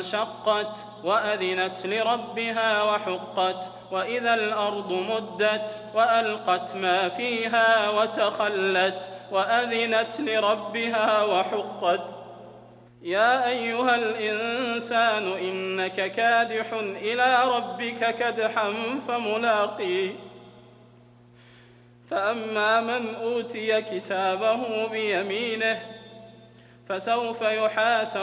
انشقت وأذنت لربها وحقت وإذا الأرض مدت وألقت ما فيها وتخلت وأذنت لربها وحقت يا أيها الإنسان إنك كادح إلى ربك كدحا فملاقيه فأما من أوتي كتابه بيمينه فسوف يحاسب